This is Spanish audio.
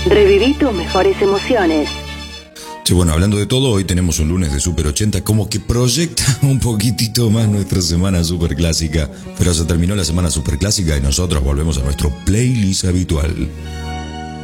Reviví tus mejores emociones. Sí, bueno, hablando de todo, hoy tenemos un lunes de Super 80, como que proyecta un poquitito más nuestra semana super clásica. Pero se terminó la semana super clásica y nosotros volvemos a nuestro playlist habitual.